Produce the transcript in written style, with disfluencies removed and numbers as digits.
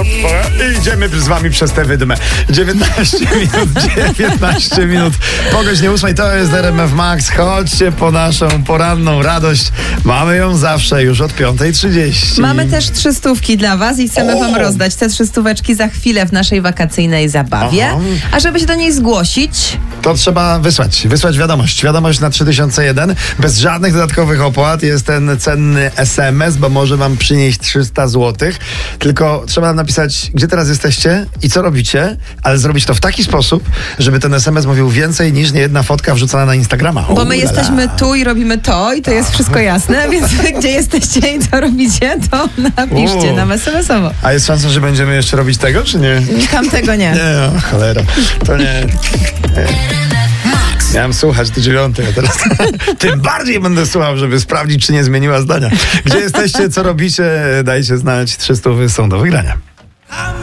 Idziemy z wami przez tę wydmę. 19 minut po godzinie 8. To jest RMF Max. Chodźcie po naszą poranną radość. Mamy ją zawsze już od 5:30. Mamy też 300 dla was i chcemy wam rozdać te 300 za chwilę w naszej wakacyjnej zabawie. Aha. A żeby się do niej zgłosić, To trzeba wysłać wiadomość. Wiadomość na 3001. Bez żadnych dodatkowych opłat. Jest ten cenny SMS, bo może wam przynieść 300 zł. Tylko trzeba nam napisać, gdzie teraz jesteście i co robicie, ale zrobić to w taki sposób, żeby ten SMS mówił więcej niż niejedna fotka wrzucona na Instagrama. bo my jesteśmy tu i robimy to i to jest wszystko jasne, więc gdzie jesteście i co robicie, to napiszcie nam SMS-owo. A jest szansa, że będziemy jeszcze robić tego, czy nie? Tamtego nie. Nie, cholera. To nie. Miałem słuchać do 9, a teraz tym bardziej będę słuchał, żeby sprawdzić, czy nie zmieniła zdania. Gdzie jesteście, co robicie, dajcie znać. 300 są do wygrania.